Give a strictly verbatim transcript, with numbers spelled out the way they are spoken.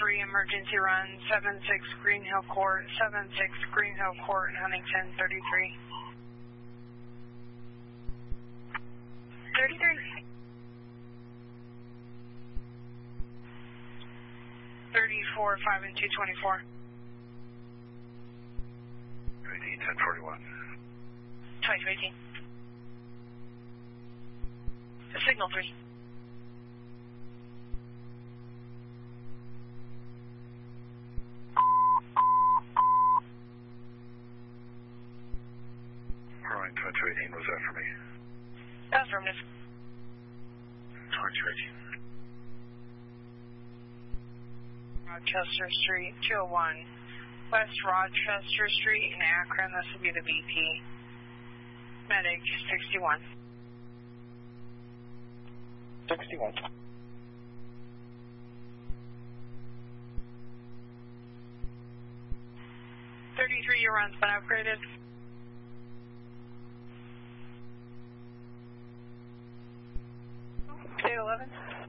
three emergency run, seven six Green Hill Court, seven six Green Hill Court, Huntington, thirty-three. thirty-three. thirty-four, five and two twenty-four. eighteen, ten forty-one. twenty-two eighteen. Signal three. Roaring twenty-two eighteen, was that for me? Affirmative. twenty-two eighteen. Rochester Street, two oh one. West Rochester Street in Akron, this will be the B P. Medic, sixty-one. sixty-one. thirty-three, your run's been upgraded. K eleven.